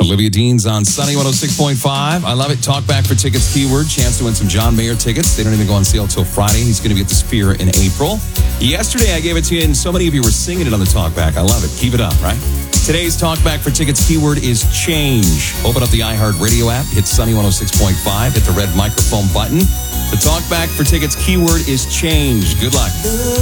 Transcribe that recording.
Olivia Dean's on Sunny 106.5. I love it. Talk back for tickets, keyword. Chance to win some John Mayer tickets. They don't even go on sale till Friday. He's going to be at the Sphere in April. Yesterday, I gave it to you, and so many of you were singing it on the Talk Back. I love it. Keep it up, right? Today's Talk Back for tickets, keyword is change. Open up the iHeartRadio app, hit Sunny 106.5, hit the red microphone button. The Talk Back for tickets, keyword is change. Good luck.